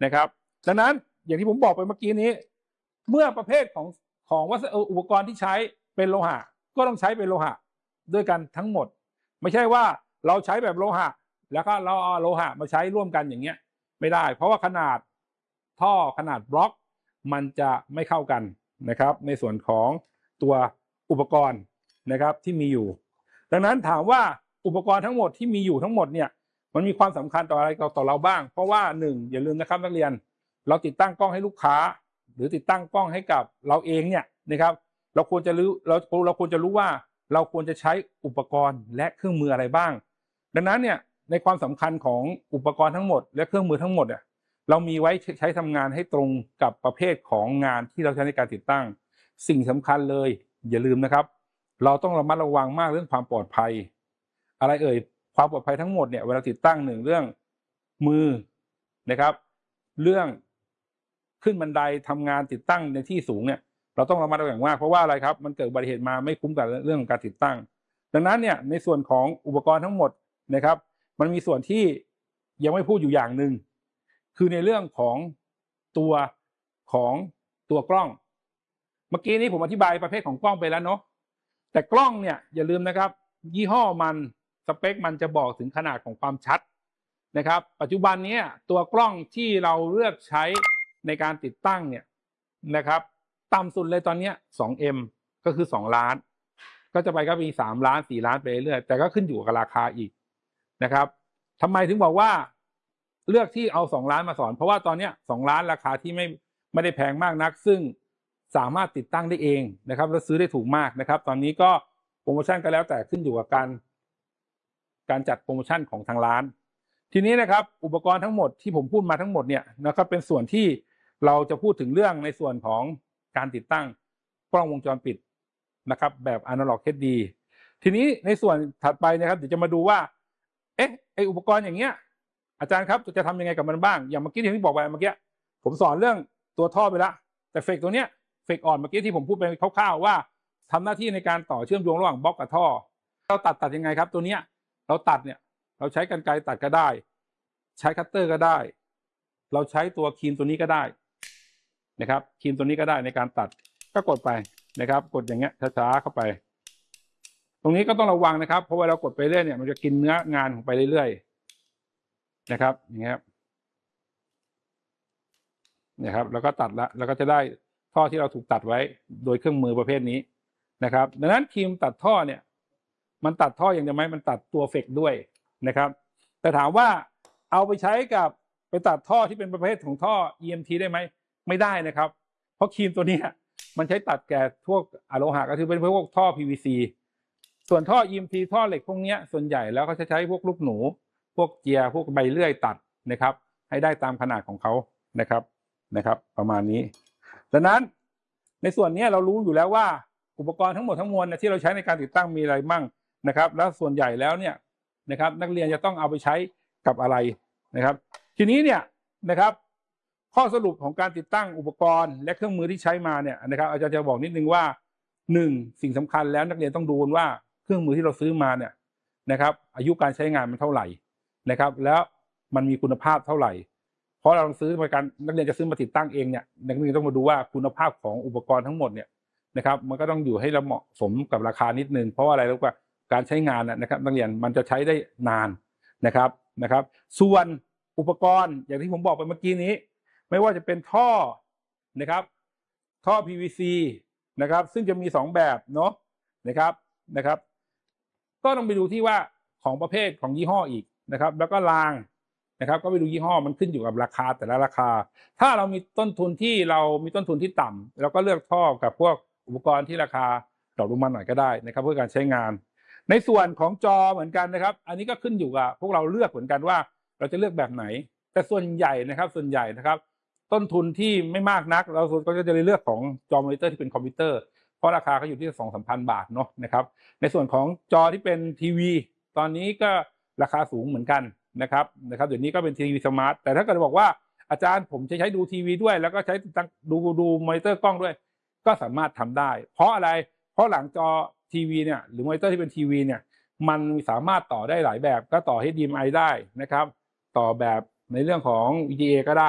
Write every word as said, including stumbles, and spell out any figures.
นะครับดังนั้นอย่างที่ผมบอกไปเมื่อกี้นี้เมื่อประเภทของของวัสดุอุปกรณ์ที่ใช้เป็นโลหะก็ต้องใช้เป็นโลหะด้วยกันทั้งหมดไม่ใช่ว่าเราใช้แบบโลหะแล้วก็เราเอาโลหะมาใช้ร่วมกันอย่างเงี้ยไม่ได้เพราะว่าขนาดท่อขนาดบล็อกมันจะไม่เข้ากันนะครับในส่วนของตัวอุปกรณ์นะครับที่มีอยู่ดังนั้นถามว่าอุปกรณ์ทั้งหมดที่มีอยู่ทั้งหมดเนี่ยมันมีความสำคัญต่ออะไรต่อเราบ้างเพราะว่าหนึ่งอย่าลืมนะครับนักเรียนเราติดตั้งกล้องให้ลูกค้าหรือติดตั้งกล้องให้กับเราเองเนี่ยนะครับเราควรจะรู้เราเราควรจะรู้ว่าเราควรจะใช้อุปกรณ์และเครื่องมืออะไรบ้างดังนั้นเนี่ยในความสำคัญของอุปกรณ์ทั้งหมดและเครื่องมือทั้งหมดเนี่ยเรามีไว้ใช้ทำงานให้ตรงกับประเภทของงานที่เราใช้ในการติดตั้งสิ่งสำคัญเลยอย่าลืมนะครับเราต้องระมัดระวังมากเรื่องความปลอดภัยอะไรเอ่ยความปลอดภัยทั้งหมดเนี่ยเวลาติดตั้งหนึ่งเรื่องมือนะครับเรื่องขึ้นบันไดทำงานติดตั้งในที่สูงเนี่ยเราต้องระมัดระวังมากเพราะว่าอะไรครับมันเกิดอุบัติเหตุมาไม่คุ้มกับเรื่องของการติดตั้งดังนั้นเนี่ยในส่วนของอุปกรณ์ทั้งหมดนะครับมันมีส่วนที่ยังไม่พูดอยู่อย่างหนึ่งคือในเรื่องของตัวของตัวกล้องเมื่อกี้นี้ผมอธิบายประเภทของกล้องไปแล้วเนาะแต่กล้องเนี่ยอย่าลืมนะครับยี่ห้อมันสเปคมันจะบอกถึงขนาดของความชัดนะครับปัจจุบันนี้ตัวกล้องที่เราเลือกใช้ในการติดตั้งเนี่ยนะครับต่ำสุดเลยตอนนี้ สองเอ็ม ก็คือสองล้านก็จะไปก็มีสามล้านสี่ล้านไปเรื่อยแต่ก็ขึ้นอยู่กับราคาอีกนะครับทำไมถึงบอกว่าเลือกที่เอาสองล้านมาสอนเพราะว่าตอนนี้สองล้านราคาที่ไม่ไม่ได้แพงมากนักซึ่งสามารถติดตั้งได้เองนะครับแล้วซื้อได้ถูกมากนะครับตอนนี้ก็โปรโมชั่นก็แล้วแต่ขึ้นอยู่กับการการจัดโปรโมชั่นของทางร้านทีนี้นะครับอุปกรณ์ทั้งหมดที่ผมพูดมาทั้งหมดเนี่ยนะครับเป็นส่วนที่เราจะพูดถึงเรื่องในส่วนของการติดตั้งกล้องวงจรปิดนะครับแบบ Analog เอช ดี ทีนี้ในส่วนถัดไปนะครับเดี๋ยวจะมาดูว่าเอ๊ะไออุปกรณ์อย่างเงี้ยอาจารย์ครับจะทำยังไงกับมันบ้างอย่างเมื่อกี้ที่ผมบอกไปเมื่อกี้ผมสอนเรื่องตัวท่อไปแล้วแต่เฟกตัวเนี้ยเฟกอ่อนเมื่อกี้ที่ผมพูดไปคร่าวๆว่าทำหน้าที่ในการต่อเชื่อมโยงระหว่างบล็อกกับท่อเราตัดตัดยังไงครับตัวเนี้ยเราตัดเนี่ยเราใช้กรรไกรตัดก็ได้ใช้คัตเตอร์ก็ได้เราใช้ตัวครีมตัวนี้ก็ได้นะครับครีมตัวนี้ก็ได้ในการตัดก็กดไปนะครับกดอย่างเงี้ยช้าๆเข้าไปตรงนี้ก็ต้องระวังนะครับเพราะว่าเรากดไปเรื่อยเนี่ยมันจะกินเนื้องานของไปเรื่อยๆนะครับอย่างเงี้ยนะครับแล้วก็ตัดละแล้วก็จะได้ท่อที่เราถูกตัดไว้โดยเครื่องมือประเภทนี้นะครับดังนั้นครีมตัดท่อเนี่ยมันตัดท่ออย่างเดียวไหมมันตัดตัวเฟกด้วยนะครับแต่ถามว่าเอาไปใช้กับไปตัดท่อที่เป็นประเภทของท่อ อี เอ็ม ที ได้ไหมไม่ได้นะครับเพราะครีมตัวนี้มันใช้ตัดแก่พวกอะโลหะก็คือเป็นพวกท่อ พี วี ซี ส่วนท่อ อี เอ็ม ที ท่อเหล็กพวกนี้ส่วนใหญ่แล้วเขาจะใช้พวกลูกหนูพวกเจียพวกใบเลื่อยตัดนะครับให้ได้ตามขนาดของเขานะครับนะครับประมาณนี้ดังนั้นในส่วนนี้เรารู้อยู่แล้วว่าอุปกรณ์ทั้งหมดทั้งมวลที่เราใช้ในการติดตั้งมีอะไรมั่งนะครับแล้วส่วนใหญ่แล้วเนี่ยนะครับนักเรียนจะต้องเอาไปใช้กับอะไรนะครับทีนี้เนี่ยนะครับข้อสรุปของการติดตั้งอุปกรณ์และเครื่องมือที่ใช้มาเนี่ยนะครับอาจารย์จะบอกนิดนึงว่าหนึ่งสิ่งสำคัญแล้วนักเรียนต้องดูว่าเครื่องมือที่เราซื้อมาเนี่ยนะครับอายุการใช้งานมันเท่าไหร่นะครับแล้วมันมีคุณภาพเท่าไหร่เพราะเราซื้อมาการนักเรียนจะซื้อมาติดตั้งเองเนี่ยนักเรียนต้องมาดูว่าคุณภาพของอุปกรณ์ทั้งหมดเนี่ยนะครับมันก็ต้องอยู่ให้เหมาะสมกับราคานิดนึงเพราะว่าอะไรรู้ป่ะการใช้งานนะครับนักเรียนมันจะใช้ได้นานนะครับนะครับส่วนอุปกรณ์อย่างที่ผมบอกไปเมื่อกี้นี้ไม่ว่าจะเป็นท่อนะครับท่อ พี วี ซี นะครับซึ่งจะมีสองแบบเนาะนะครับนะครับก็ต้องไปดูที่ว่าของประเภทของยี่ห้ออีกนะครับแล้วก็รางนะครับก็ไปดูยี่ห้อมันขึ้นอยู่กับราคาแต่ละราคาถ้าเรามีต้นทุนที่เรามีต้นทุนที่ต่ำเราก็เลือกท่อกับพวกอุปกรณ์ที่ราคาดรอปลงมาหน่อยก็ได้นะครับเพื่อการใช้งานในส่วนของจอเหมือนกันนะครับอันนี้ก็ขึ้นอยู่กับพวกเราเลือกเหมือนกันว่าเราจะเลือกแบบไหนแต่ส่วนใหญ่นะครับส่วนใหญ่นะครับต้นทุนที่ไม่มากนักเราก็จะเลือกของจอมอนิเตอร์ที่เป็นคอมพิวเตอร์เพราะราคาก็อยู่ที่สองสามพันบาทเนาะนะครับในส่วนของจอที่เป็นทีวีตอนนี้ก็ราคาสูงเหมือนกันนะครับนะครับเดี๋ยวนี้ก็เป็นทีวีสมาร์ทแต่ถ้าเกิดบอกว่าอาจารย์ผมจะใช้ดูทีวีด้วยแล้วก็ใช้ดูดูมอนิเตอร์กล้องด้วยก็สามารถทำได้เพราะอะไรเพราะหลังจอทีวีเนี่ยหรือมอนิเตอร์ที่เป็นทีวีเนี่ยมันสามารถต่อได้หลายแบบก็ต่อ เอช ดี เอ็ม ไอ ได้นะครับต่อแบบในเรื่องของ วี จี เอ ก็ได้